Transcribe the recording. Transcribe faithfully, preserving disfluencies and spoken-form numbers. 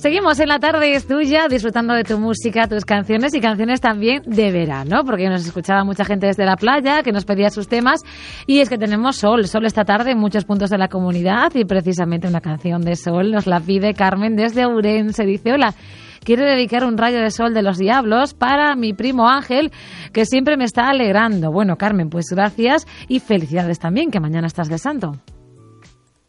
Seguimos en La Tarde es Tuya, disfrutando de tu música, tus canciones y canciones también de verano, porque nos escuchaba mucha gente desde la playa que nos pedía sus temas, y es que tenemos sol, sol esta tarde en muchos puntos de la comunidad, y precisamente una canción de sol nos la pide Carmen desde Ourense. Dice: hola, quiero dedicar un rayo de sol de los Diablos para mi primo Ángel, que siempre me está alegrando. Bueno, Carmen, pues gracias y felicidades también, que mañana estás de santo.